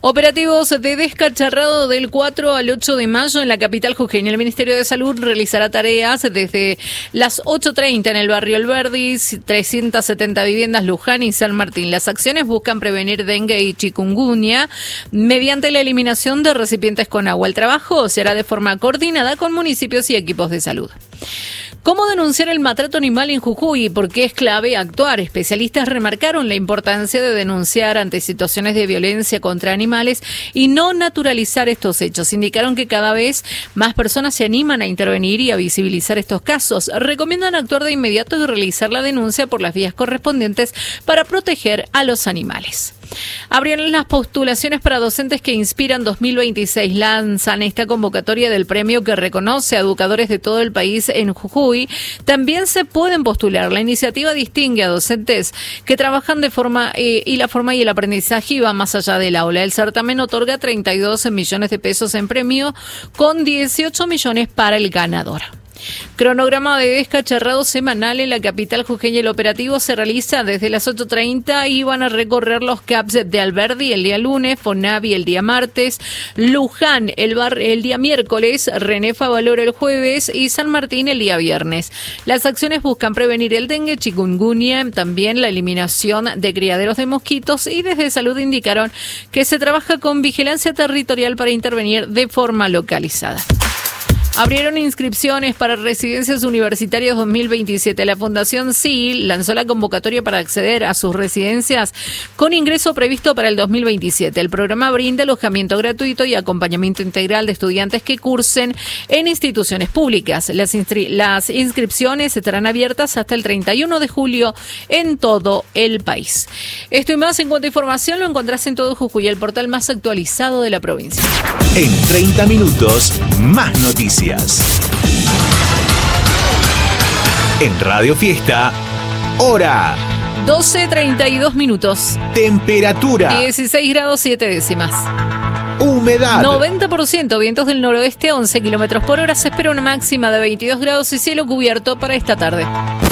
Operativos de descacharrado del 4 al 8 de mayo en la capital jujeña. El Ministerio de Salud realizará tareas desde las 8:30 en el barrio El Verdis, 370 viviendas Luján y San Martín. Las acciones buscan prevenir dengue y chikungunya mediante la eliminación de recipientes con agua. El trabajo se hará de forma coordinada con municipios y equipos de salud. ¿Cómo denunciar el maltrato animal en Jujuy? ¿Por qué es clave actuar? Especialistas remarcaron la importancia de denunciar ante situaciones de violencia contra animales y no naturalizar estos hechos. Indicaron que cada vez más personas se animan a intervenir y a visibilizar estos casos. Recomiendan actuar de inmediato y realizar la denuncia por las vías correspondientes para proteger a los animales. Abrieron las postulaciones para docentes que inspiran 2026. Lanzan esta convocatoria del premio que reconoce a educadores de todo el país en Jujuy. También se pueden postular. La iniciativa distingue a docentes que trabajan de forma y la forma y el aprendizaje va más allá del aula. El certamen otorga 32 millones de pesos en premio con 18 millones para el ganador. Cronograma de descacharrado semanal en la capital jujeña. El operativo se realiza desde las 8:30 y van a recorrer los CAPS de Alberdi el día lunes, Fonavi el día martes, Luján el día miércoles, René Favaloro el jueves y San Martín el día viernes. Las acciones buscan prevenir el dengue, chikungunya, también la eliminación de criaderos de mosquitos, y desde salud indicaron que se trabaja con vigilancia territorial para intervenir de forma localizada. Abrieron inscripciones para residencias universitarias 2027. La Fundación SIL lanzó la convocatoria para acceder a sus residencias con ingreso previsto para el 2027. El programa brinda alojamiento gratuito y acompañamiento integral de estudiantes que cursen en instituciones públicas. Las inscripciones estarán abiertas hasta el 31 de julio en todo el país. Esto y más en cuanto a información lo encontrás en Todo Jujuy, el portal más actualizado de la provincia. En 30 minutos, más noticias. En Radio Fiesta, hora 12:32 minutos. Temperatura 16 grados 7 décimas. Humedad 90%, vientos del noroeste 11 kilómetros por hora. Se espera una máxima de 22 grados y cielo cubierto para esta tarde.